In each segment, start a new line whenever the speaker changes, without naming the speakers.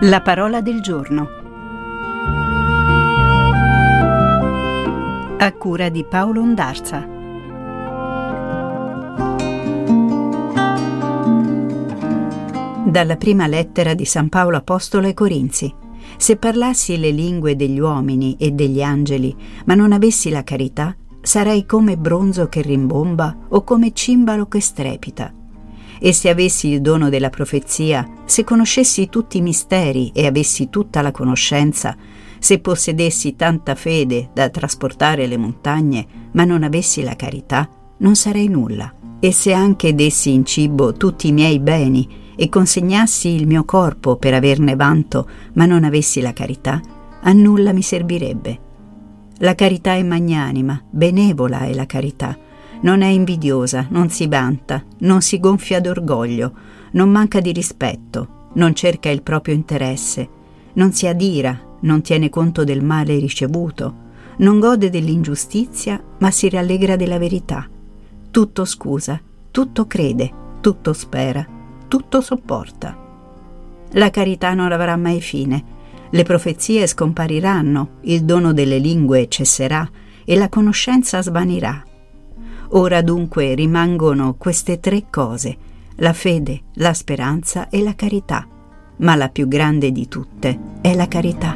La parola del giorno, a cura di Paolo Ondarza. Dalla prima lettera di San Paolo Apostolo ai Corinzi. Se parlassi le lingue degli uomini e degli angeli, ma non avessi la carità, sarei come bronzo che rimbomba o come cimbalo che strepita. E se avessi il dono della profezia, se conoscessi tutti i misteri e avessi tutta la conoscenza, se possedessi tanta fede da trasportare le montagne, ma non avessi la carità, non sarei nulla. E se anche dessi in cibo tutti i miei beni e consegnassi il mio corpo per averne vanto, ma non avessi la carità, a nulla mi servirebbe. La carità è magnanima, benevola è la carità. Non è invidiosa, non si vanta, non si gonfia d'orgoglio, non manca di rispetto, non cerca il proprio interesse, non si adira, non tiene conto del male ricevuto, non gode dell'ingiustizia, ma si rallegra della verità. Tutto scusa, tutto crede, tutto spera, tutto sopporta. La carità non avrà mai fine, le profezie scompariranno, il dono delle lingue cesserà e la conoscenza svanirà. Ora dunque rimangono queste tre cose, la fede, la speranza e la carità, ma la più grande di tutte è la carità.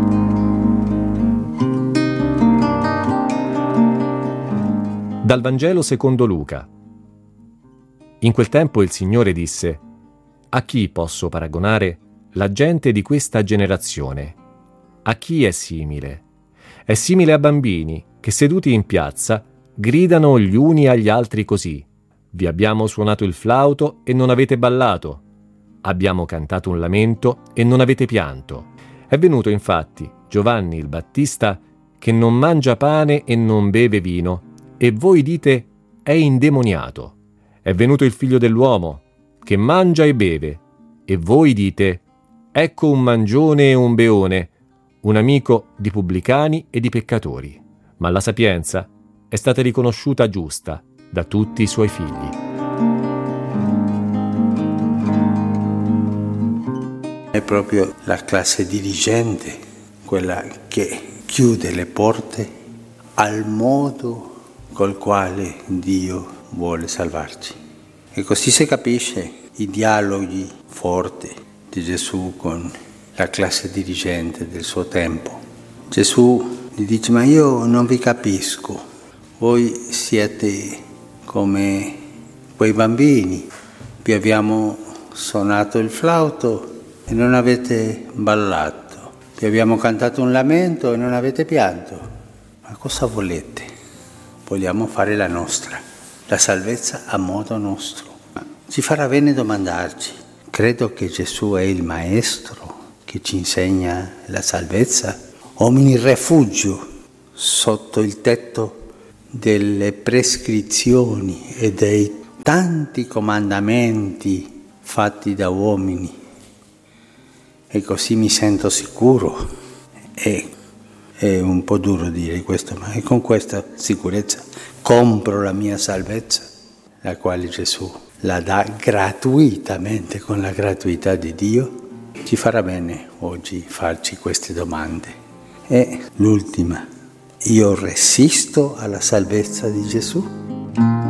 Dal Vangelo secondo Luca. In quel tempo il Signore disse: «A chi posso paragonare la gente di questa generazione? A chi è simile? È simile a bambini che seduti in piazza gridano gli uni agli altri così: vi abbiamo suonato il flauto e non avete ballato, abbiamo cantato un lamento e non avete pianto. È venuto infatti Giovanni il Battista che non mangia pane e non beve vino, e voi dite: è indemoniato. È venuto il Figlio dell'uomo che mangia e beve, e voi dite: ecco un mangione e un beone, un amico di pubblicani e di peccatori. Ma la sapienza è stata riconosciuta giusta da tutti i suoi figli».
È proprio la classe dirigente quella che chiude le porte al modo col quale Dio vuole salvarci. E così si capisce i dialoghi forti di Gesù con la classe dirigente del suo tempo. Gesù gli dice: ma io non vi capisco. Voi siete come quei bambini, vi abbiamo suonato il flauto e non avete ballato, vi abbiamo cantato un lamento e non avete pianto. Ma cosa volete? Vogliamo fare la nostra, la salvezza a modo nostro. Ci farà bene domandarci: credo che Gesù è il Maestro che ci insegna la salvezza, o mi rifugio sotto il tetto delle prescrizioni e dei tanti comandamenti fatti da uomini, e così mi sento sicuro. È un po' duro dire questo, ma con questa sicurezza compro la mia salvezza, la quale Gesù la dà gratuitamente, con la gratuità di Dio. Ci farà bene oggi farci queste domande. E l'ultima: io resisto alla salvezza di Gesù?